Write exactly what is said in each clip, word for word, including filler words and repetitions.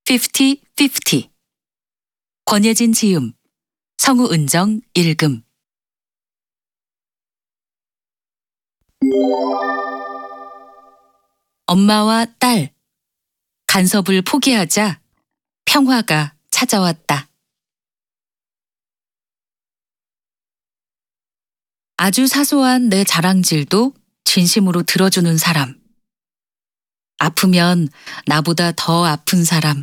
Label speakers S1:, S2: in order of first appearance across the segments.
S1: 피프티 피프티. 권예진 지음, 성우 은정 읽음. 엄마와 딸, 간섭을 포기하자 평화가 찾아왔다. 아주 사소한 내 자랑질도 진심으로 들어주는 사람. 아프면 나보다 더 아픈 사람.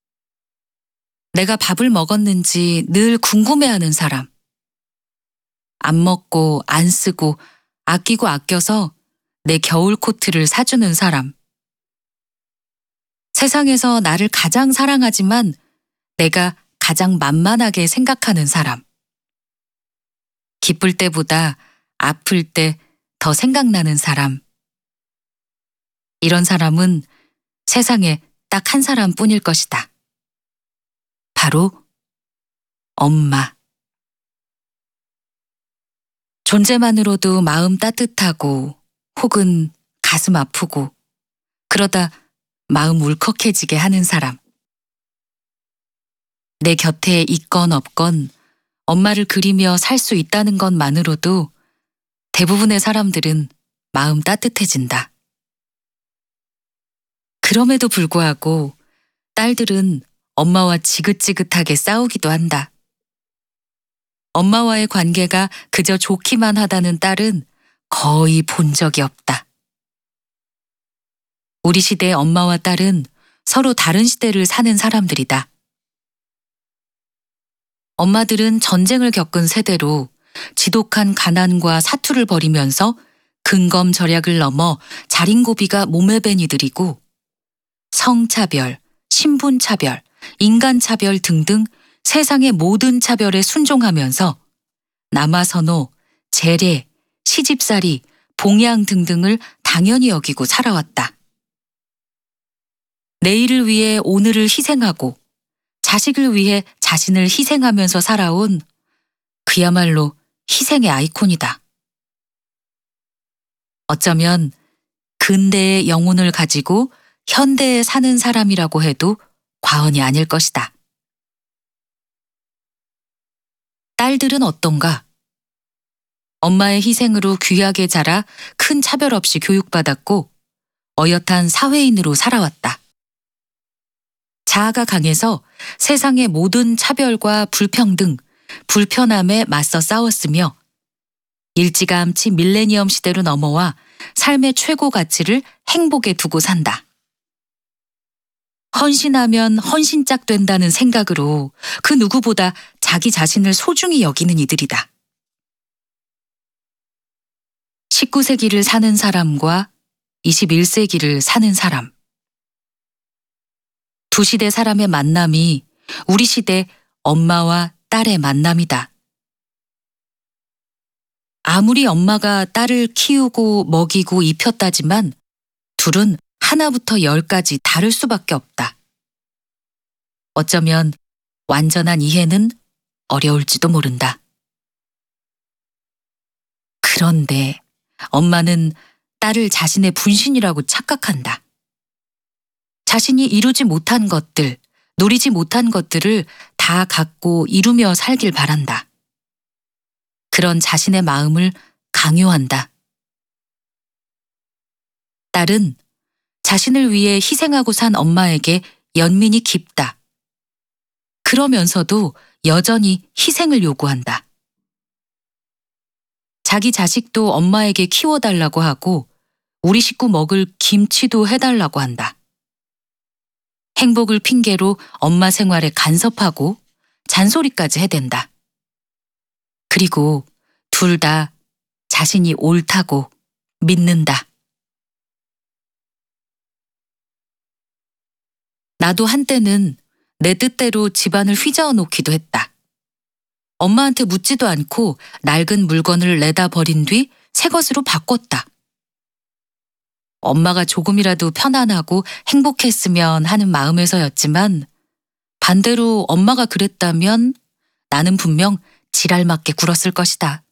S1: 내가 밥을 먹었는지 늘 궁금해하는 사람. 안 먹고 안 쓰고 아끼고 아껴서 내 겨울 코트를 사주는 사람. 세상에서 나를 가장 사랑하지만 내가 가장 만만하게 생각하는 사람. 기쁠 때보다 아플 때 더 생각나는 사람. 이런 사람은 세상에 딱 한 사람뿐일 것이다. 바로 엄마. 존재만으로도 마음 따뜻하고 혹은 가슴 아프고 그러다 마음 울컥해지게 하는 사람. 내 곁에 있건 없건 엄마를 그리며 살 수 있다는 것만으로도 대부분의 사람들은 마음 따뜻해진다. 그럼에도 불구하고 딸들은 엄마와 지긋지긋하게 싸우기도 한다. 엄마와의 관계가 그저 좋기만 하다는 딸은 거의 본 적이 없다. 우리 시대의 엄마와 딸은 서로 다른 시대를 사는 사람들이다. 엄마들은 전쟁을 겪은 세대로 지독한 가난과 사투를 벌이면서 근검절약을 넘어 자린고비가 몸에 밴 이들이고 성차별, 신분차별, 인간차별 등등 세상의 모든 차별에 순종하면서 남아선호, 재래, 시집살이, 봉양 등등을 당연히 여기고 살아왔다. 내일을 위해 오늘을 희생하고 자식을 위해 자신을 희생하면서 살아온 그야말로 희생의 아이콘이다. 어쩌면 근대의 영혼을 가지고 현대에 사는 사람이라고 해도 과언이 아닐 것이다. 딸들은 어떤가? 엄마의 희생으로 귀하게 자라 큰 차별 없이 교육받았고 어엿한 사회인으로 살아왔다. 자아가 강해서 세상의 모든 차별과 불평등, 불편함에 맞서 싸웠으며 일찌감치 밀레니엄 시대로 넘어와 삶의 최고 가치를 행복에 두고 산다. 헌신하면 헌신짝 된다는 생각으로 그 누구보다 자기 자신을 소중히 여기는 이들이다. 십구 세기를 사는 사람과 이십일 세기를 사는 사람. 두 시대 사람의 만남이 우리 시대 엄마와 딸의 만남이다. 아무리 엄마가 딸을 키우고 먹이고 입혔다지만 둘은 하나부터 열까지 다를 수밖에 없다. 어쩌면 완전한 이해는 어려울지도 모른다. 그런데 엄마는 딸을 자신의 분신이라고 착각한다. 자신이 이루지 못한 것들, 누리지 못한 것들을 다 갖고 이루며 살길 바란다. 그런 자신의 마음을 강요한다. 딸은 자신을 위해 희생하고 산 엄마에게 연민이 깊다. 그러면서도 여전히 희생을 요구한다. 자기 자식도 엄마에게 키워달라고 하고 우리 식구 먹을 김치도 해달라고 한다. 행복을 핑계로 엄마 생활에 간섭하고 잔소리까지 해댄다. 그리고 둘 다 자신이 옳다고 믿는다. 나도 한때는 내 뜻대로 집안을 휘저어 놓기도 했다. 엄마한테 묻지도 않고 낡은 물건을 내다 버린 뒤 새 것으로 바꿨다. 엄마가 조금이라도 편안하고 행복했으면 하는 마음에서였지만 반대로 엄마가 그랬다면 나는 분명 지랄맞게 굴었을 것이다.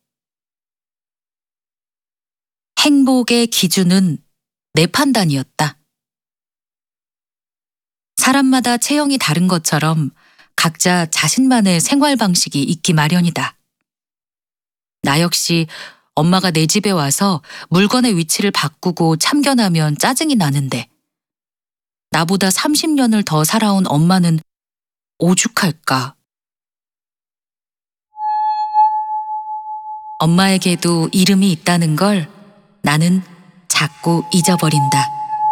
S1: 행복의 기준은 내 판단이었다. 사람마다 체형이 다른 것처럼 각자 자신만의 생활 방식이 있기 마련이다. 나 역시 엄마가 내 집에 와서 물건의 위치를 바꾸고 참견하면 짜증이 나는데 나보다 삼십 년을 더 살아온 엄마는 오죽할까? 엄마에게도 이름이 있다는 걸 나는 자꾸 잊어버린다.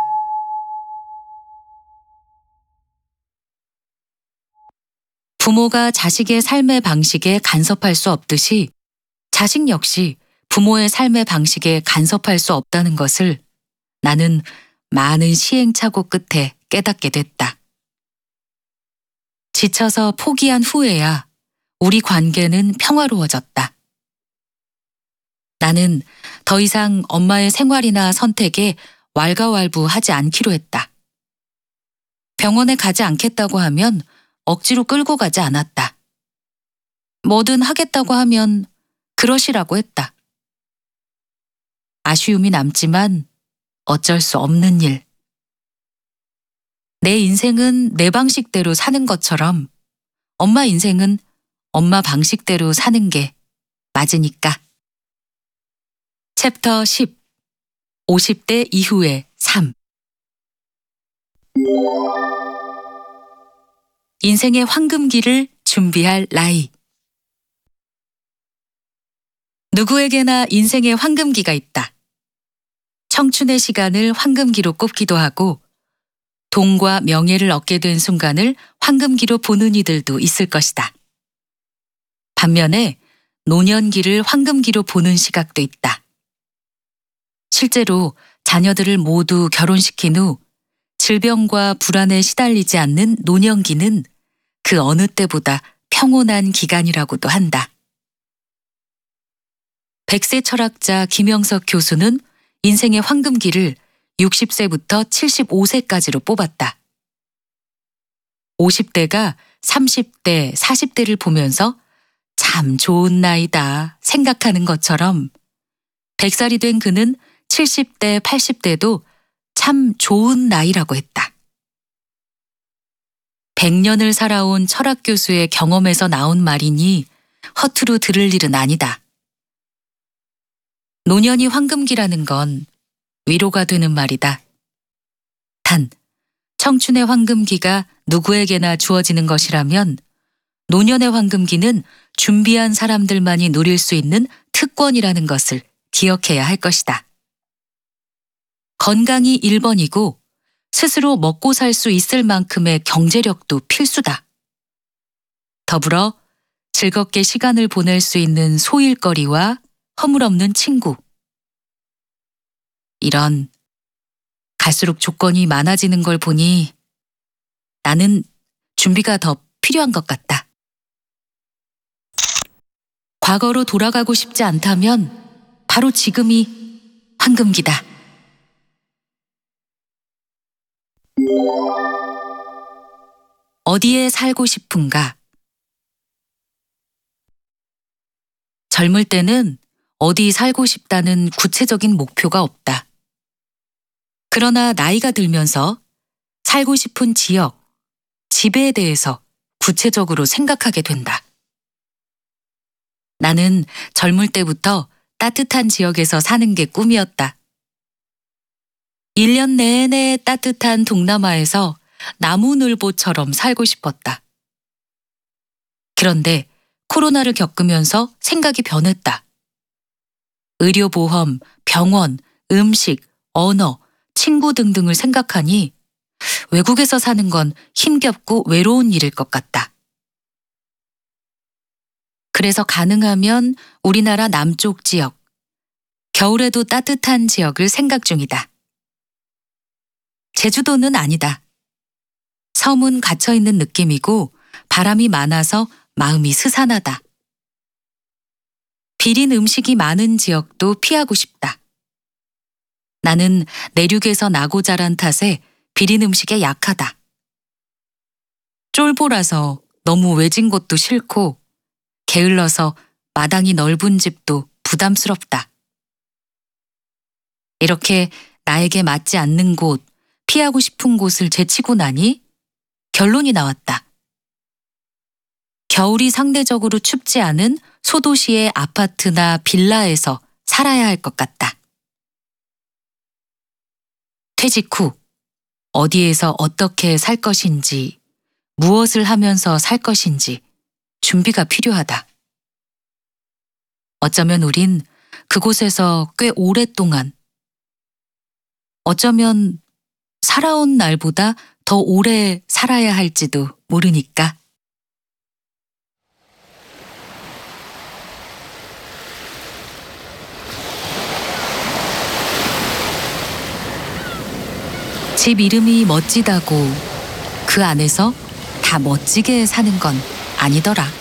S1: 부모가 자식의 삶의 방식에 간섭할 수 없듯이 자식 역시 부모의 삶의 방식에 간섭할 수 없다는 것을 나는 많은 시행착오 끝에 깨닫게 됐다. 지쳐서 포기한 후에야 우리 관계는 평화로워졌다. 나는 더 이상 엄마의 생활이나 선택에 왈가왈부하지 않기로 했다. 병원에 가지 않겠다고 하면 억지로 끌고 가지 않았다. 뭐든 하겠다고 하면 그러시라고 했다. 아쉬움이 남지만 어쩔 수 없는 일. 내 인생은 내 방식대로 사는 것처럼 엄마 인생은 엄마 방식대로 사는 게 맞으니까. 챕터 십. 오십 대 이후의 삶. 인생의 황금기를 준비할 나이. 누구에게나 인생의 황금기가 있다. 청춘의 시간을 황금기로 꼽기도 하고 돈과 명예를 얻게 된 순간을 황금기로 보는 이들도 있을 것이다. 반면에 노년기를 황금기로 보는 시각도 있다. 실제로 자녀들을 모두 결혼시킨 후 질병과 불안에 시달리지 않는 노년기는 그 어느 때보다 평온한 기간이라고도 한다. 백세 철학자 김영석 교수는 인생의 황금기를 육십 세부터 칠십오 세까지로 뽑았다. 오십 대가 삼십 대, 사십 대를 보면서 참 좋은 나이다 생각하는 것처럼 백 살이 된 그는 칠십 대, 팔십 대도 참 좋은 나이라고 했다. 백 년을 살아온 철학 교수의 경험에서 나온 말이니 허투루 들을 일은 아니다. 노년이 황금기라는 건 위로가 되는 말이다. 단, 청춘의 황금기가 누구에게나 주어지는 것이라면 노년의 황금기는 준비한 사람들만이 누릴 수 있는 특권이라는 것을 기억해야 할 것이다. 건강이 일 번이고 스스로 먹고 살 수 있을 만큼의 경제력도 필수다. 더불어 즐겁게 시간을 보낼 수 있는 소일거리와 허물없는 친구. 이런 갈수록 조건이 많아지는 걸 보니 나는 준비가 더 필요한 것 같다. 과거로 돌아가고 싶지 않다면 바로 지금이 황금기다. 어디에 살고 싶은가? 젊을 때는 어디 살고 싶다는 구체적인 목표가 없다. 그러나 나이가 들면서 살고 싶은 지역, 집에 대해서 구체적으로 생각하게 된다. 나는 젊을 때부터 따뜻한 지역에서 사는 게 꿈이었다. 일 년 내내 따뜻한 동남아에서 나무늘보처럼 살고 싶었다. 그런데 코로나를 겪으면서 생각이 변했다. 의료보험, 병원, 음식, 언어, 친구 등등을 생각하니 외국에서 사는 건 힘겹고 외로운 일일 것 같다. 그래서 가능하면 우리나라 남쪽 지역, 겨울에도 따뜻한 지역을 생각 중이다. 제주도는 아니다. 섬은 갇혀있는 느낌이고 바람이 많아서 마음이 스산하다. 비린 음식이 많은 지역도 피하고 싶다. 나는 내륙에서 나고 자란 탓에 비린 음식에 약하다. 쫄보라서 너무 외진 곳도 싫고 게을러서 마당이 넓은 집도 부담스럽다. 이렇게 나에게 맞지 않는 곳, 피하고 싶은 곳을 제치고 나니 결론이 나왔다. 겨울이 상대적으로 춥지 않은 소도시의 아파트나 빌라에서 살아야 할 것 같다. 퇴직 후 어디에서 어떻게 살 것인지, 무엇을 하면서 살 것인지 준비가 필요하다. 어쩌면 우린 그곳에서 꽤 오랫동안, 어쩌면 살아온 날보다 더 오래 살아야 할지도 모르니까. 집 이름이 멋지다고 그 안에서 다 멋지게 사는 건 아니더라.